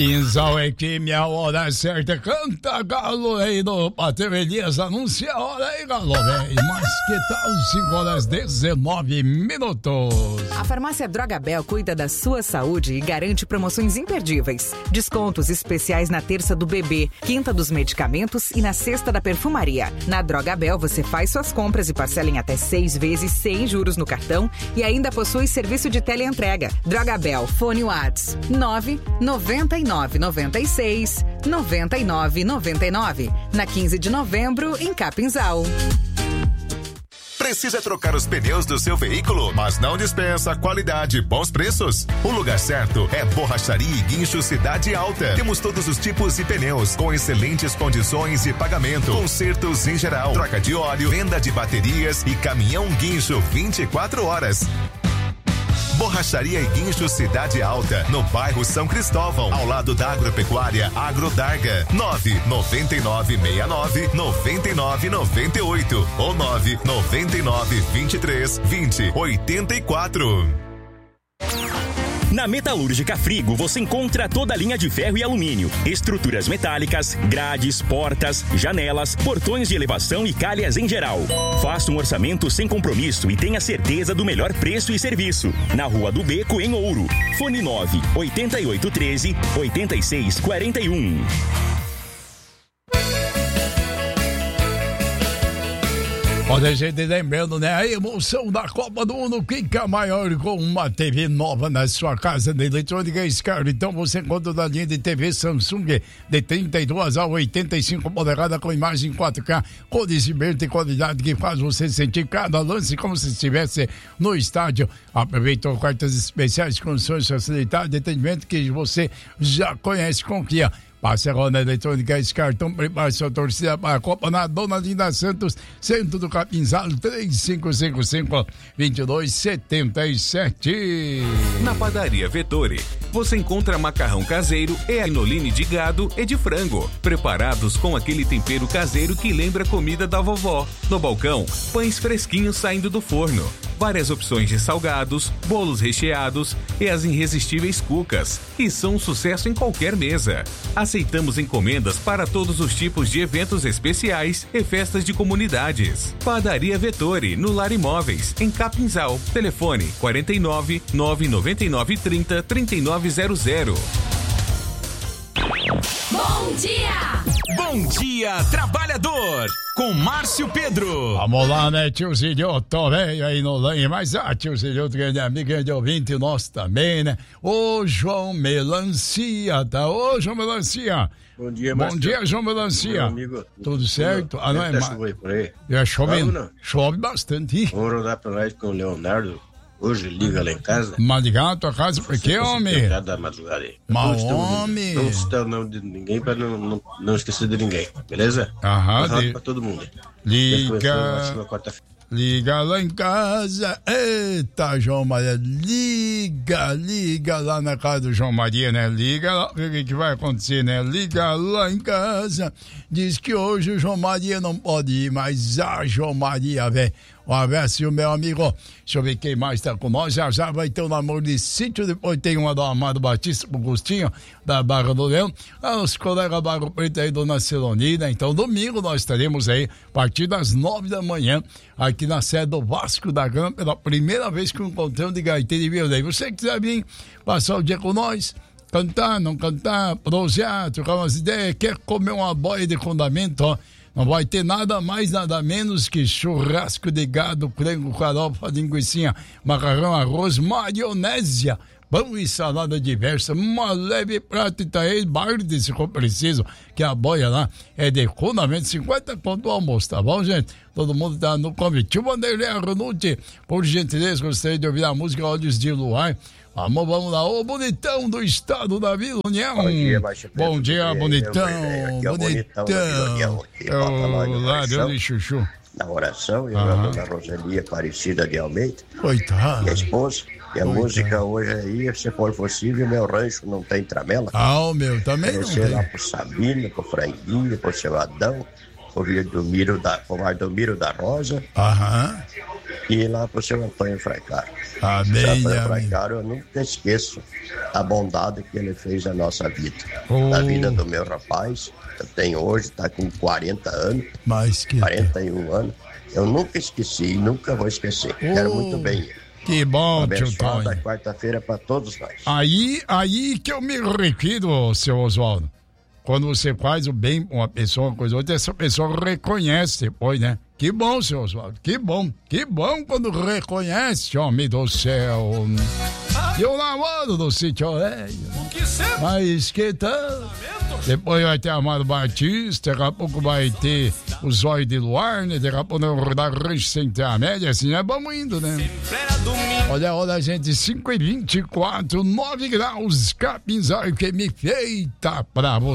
Capinzal é que minha hora certa. Canta, galo, aí do Pateu Elias. Anuncia a hora aí, galo, velho. Mas que tal 5 horas 19 minutos? A farmácia Droga Bell cuida da sua saúde e garante promoções imperdíveis. Descontos especiais na terça do bebê, quinta dos medicamentos e na sexta da perfumaria. Na Droga Bell você faz suas compras e parcela em até 6 vezes sem juros no cartão e ainda possui serviço de teleentrega. Droga Bell, fone Whats 99996-9999. Na 15 de novembro, em Capinzal. Precisa trocar os pneus do seu veículo, mas não dispensa qualidade e bons preços? O lugar certo é Borracharia e Guincho Cidade Alta. Temos todos os tipos de pneus com excelentes condições de pagamento, consertos em geral, troca de óleo, venda de baterias e caminhão guincho 24 horas. Borracharia e Guincho Cidade Alta, no bairro São Cristóvão, ao lado da Agropecuária Agrodarga. 99969-9998 ou 99923-2084. Na Metalúrgica Frigo você encontra toda a linha de ferro e alumínio, estruturas metálicas, grades, portas, janelas, portões de elevação e calhas em geral. Faça um orçamento sem compromisso e tenha certeza do melhor preço e serviço. Na Rua do Beco, em Ouro. Fone 98813-8641. Olha, a gente lembrando, né? A emoção da Copa do Mundo fica maior com uma TV nova na sua casa de eletrônica Scar. Então você encontra na linha de TV Samsung de 32 a 85 polegadas com imagem 4K, cores e qualidade que faz você sentir cada lance como se estivesse no estádio. Aproveita ofertas especiais, condições, facilidade, atendimento que você já conhece, confia. Passe agora na Eletrônica Scar, então prepare sua torcida para a Copa na Dona Linda Santos, centro do Capinzal, 3555-2277. Na Padaria Vettori, você encontra macarrão caseiro e anoline de gado e de frango, preparados com aquele tempero caseiro que lembra a comida da vovó. No balcão, pães fresquinhos saindo do forno, várias opções de salgados, bolos recheados e as irresistíveis cucas, que são um sucesso em qualquer mesa. Aceitamos encomendas para todos os tipos de eventos especiais e festas de comunidades. Padaria Vettori, no Lar Imóveis, em Capinzal. Telefone 49 999 30 3900. Bom dia! Bom dia, trabalhador! Com Márcio Pedro. Vamos lá, né, tio Zilhoto, velho aí no lanche, mas tio Zilhoto, grande amigo, grande ouvinte nosso também, né? Ô, João Melancia, tá? Ô, João Melancia. Bom dia, Márcio. Bom dia, João Melancia. Amigo, tudo certo? Não é, chove por aí? Chove bastante. Vamos rodar pra lá com o Leonardo. Hoje liga lá em casa. Mas ligar na tua casa por quê, homem? Da madrugada aí. Mas, homem. Não cita o nome de ninguém pra não esquecer de ninguém, beleza? Aham. Pra todo mundo. Liga lá em casa. Eita, João Maria. Liga lá na casa do João Maria, né? Liga lá. O que vai acontecer, né? Liga lá em casa. Diz que hoje o João Maria não pode ir, mas João Maria, velho. Um abraço, meu amigo. Deixa eu ver quem mais tá com nós. Já vai ter o namoro de sítio. Depois tem uma do Amado Batista pro Agostinho, da Barra do Leão. Os colegas Barro Preto aí, Dona Celonina. Então, domingo nós estaremos aí, a partir das 9 da manhã, aqui na sede do Vasco da Gama, pela primeira vez que encontramos de gaiteiro e violão. Você quiser vir passar o dia com nós, cantar, não cantar, prosear, trocar umas ideias, quer comer uma boia de condimento, ó. Não vai ter nada mais, nada menos que churrasco de gado, frango, farofa, linguiça, macarrão, arroz, maionese, pão e salada diversa, uma leve prato Itaí, barde se for preciso, que a boia lá é de fundamento, 50 conto o almoço, tá bom, gente? Todo mundo tá no convite. Tio Vanderlei Arnotti, por gentileza, gostaria de ouvir a música Olhos de Luar. Vamos lá, ô bonitão do estado da Vila União. Bom dia, Márcio Pedro. Bom dia, bonitão. Bonitão. Olá, Deus de Chuchu. Na oração, eu ando na Rosalia Aparecida de Almeida. Coitado. Minha esposa. E a música hoje aí, se for possível, meu rancho não tem tramela. O meu também não tem. Lá pro Sabino, pro Franguinho, pro seu Adão, pro Valdomiro da Rosa. E lá pro seu Antônio Fraicaro. Amém, Antônio amém. Fraicaro, eu nunca esqueço a bondade que ele fez na nossa vida. Oh. Na vida do meu rapaz, eu tenho hoje, está com 40 anos, Mas que 41 anos. Eu nunca esqueci e nunca vou esquecer. Quero muito bem. Que bom, tio Abençoada Tonho. quarta-feira para todos nós. Aí que eu me refiro, seu Oswaldo. Quando você faz o bem uma pessoa, uma coisa outra, essa pessoa reconhece depois, né? Que bom, seu Oswaldo, que bom quando reconhece, homem do céu. E o namoro do sítio velho. Mas que tal? Depois vai ter Amado Batista, daqui a pouco vai ter o Zóio de Luar, né? Daqui a pouco da Rancho Centro Média, assim, vamos indo, né? Olha a hora, gente, 5h24, 9 graus, Capinzal, que me feita pra você.